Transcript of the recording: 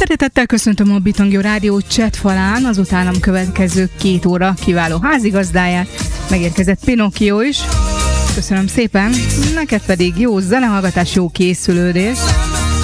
Szeretettel köszöntöm a Bitangyo Rádió chatfalán az utánam következő 2 óra kiváló házigazdáját. Megérkezett Pinocchio is. Köszönöm szépen, neked pedig jó zenehallgatás, jó készülődés.